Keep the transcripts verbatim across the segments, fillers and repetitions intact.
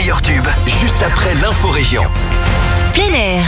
meilleurs tubes, juste après l'info-région. Plein air.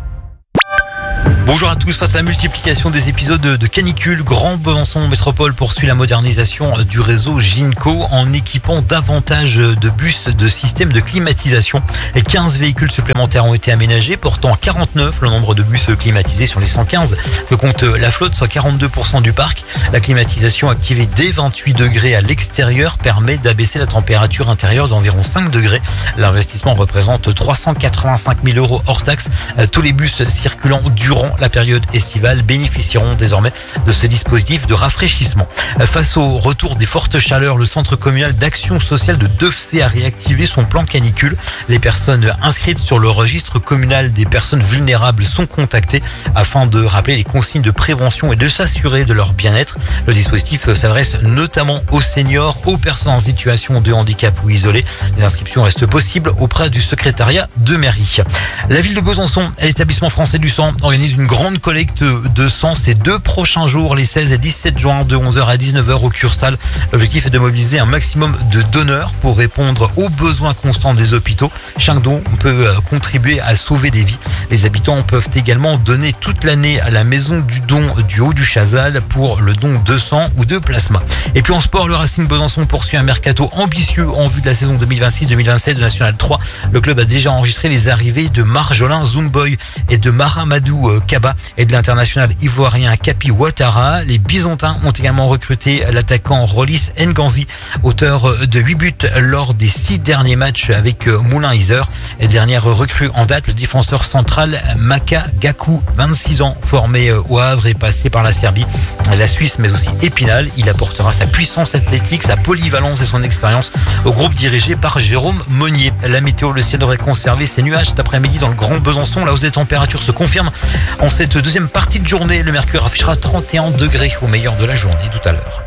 Bonjour à tous. Face à la multiplication des épisodes de canicule, Grand Besançon Métropole poursuit la modernisation du réseau Ginko en équipant davantage de bus de systèmes de climatisation. quinze véhicules supplémentaires ont été aménagés, portant à quarante-neuf le nombre de bus climatisés sur les cent quinze que compte la flotte, soit quarante-deux pour cent du parc. La climatisation activée dès vingt-huit degrés à l'extérieur permet d'abaisser la température intérieure d'environ cinq degrés. L'investissement représente trois cent quatre-vingt-cinq mille euros hors taxe. Tous les bus circulant durant la période estivale bénéficieront désormais de ce dispositif de rafraîchissement. Face au retour des fortes chaleurs, le centre communal d'action sociale de Deufsé a réactivé son plan canicule. Les personnes inscrites sur le registre communal des personnes vulnérables sont contactées afin de rappeler les consignes de prévention et de s'assurer de leur bien-être. Le dispositif s'adresse notamment aux seniors, aux personnes en situation de handicap ou isolées. Les inscriptions restent possibles auprès du secrétariat de mairie. La ville de Besançon et l'établissement français du sang organisent une grande collecte de sang ces deux prochains jours, les seize et dix-sept juin, de onze heures à dix-neuf heures au Cursal. L'objectif est de mobiliser un maximum de donneurs pour répondre aux besoins constants des hôpitaux. Chaque don peut contribuer à sauver des vies. Les habitants peuvent également donner toute l'année à la maison du don du Haut du Chazal pour le don de sang ou de plasma. Et puis en sport, le Racing Besançon poursuit un mercato ambitieux en vue de la saison deux mille vingt-six deux mille vingt-sept de National trois. Le club a déjà enregistré les arrivées de Marjolin Zumboy et de Maramadou Kaba et de l'international ivoirien Kapi Ouattara. Les Byzantins ont également recruté l'attaquant Rolis Nganzi, auteur de huit buts lors des six derniers matchs avec Moulin Iser. Et dernière recrue en date, le défenseur central Maka Gakou, vingt-six ans, formé au Havre et passé par la Serbie, la Suisse mais aussi Épinal. Il apportera sa puissance athlétique, sa polyvalence et son expérience au groupe dirigé par Jérôme Monnier. La météo, le ciel devrait conserver ses nuages cet après-midi dans le Grand Besançon. La hausse des températures se confirme en cette deuxième partie de journée. Le mercure affichera trente et un degrés au meilleur de la journée tout à l'heure.